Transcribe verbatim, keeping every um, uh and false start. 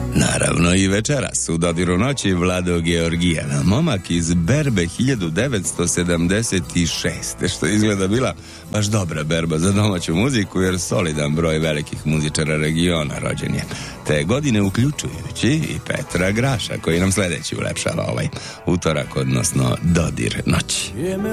Naravno i večeras u dodiru noći Vlado Georgijev, momak iz berbe hiljadu devetsto sedamdeset šeste, što izgleda bila baš dobra berba za domaću muziku, jer solidan broj velikih muzičara regiona rođen je te godine, uključujući i Petra Graša, koji nam sledeći ulepšava ovaj utorak, odnosno dodir noći.